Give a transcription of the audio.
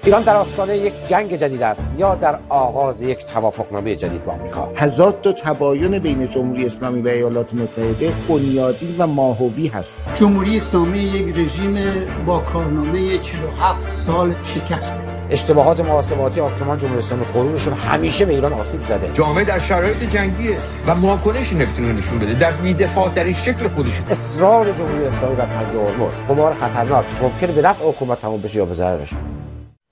ایران در آستانه یک جنگ جدید است یا در آغاز یک توافقنامه جدید با آمریکا؟ تضاد و تباین بین جمهوری اسلامی و ایالات متحده بنیادی و ماهوی هست. جمهوری اسلامی یک رژیم با کارنامه 47 سال شکسته. اشتباهات محاسباتی حاکمان جمهوری اسلامی قرونشون همیشه به ایران آسیب زده. جامعه در شرایط جنگیه و واکنشی نمیتونه نشون بده در بی‌دفاع ترین شکل خودش. اصرار جمهوری اسلامی بر تنگ هرمز قمار خطرناک ممکنه به نفع حکومت تموم بشه یا به ضررش.